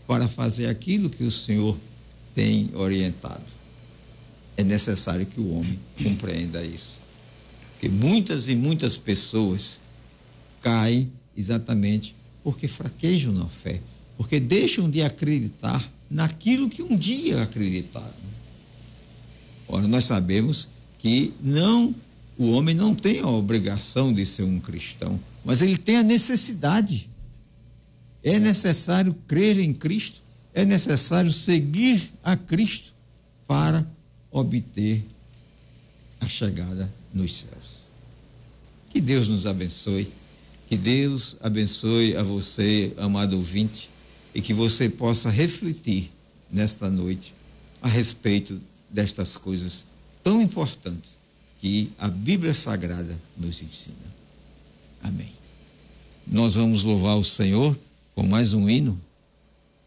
para fazer aquilo que o Senhor tem orientado. É necessário que o homem compreenda isso. Porque muitas e muitas pessoas caem exatamente porque fraquejam na fé, porque deixam de acreditar naquilo que um dia acreditaram. Ora, nós sabemos que o homem não tem a obrigação de ser um cristão, mas ele tem a necessidade. É necessário crer em Cristo, é necessário seguir a Cristo para obter a chegada nos céus. Que Deus nos abençoe, que Deus abençoe a você, amado ouvinte, e que você possa refletir nesta noite a respeito destas coisas tão importantes que a Bíblia Sagrada nos ensina. Amém. Nós vamos louvar o Senhor com mais um hino.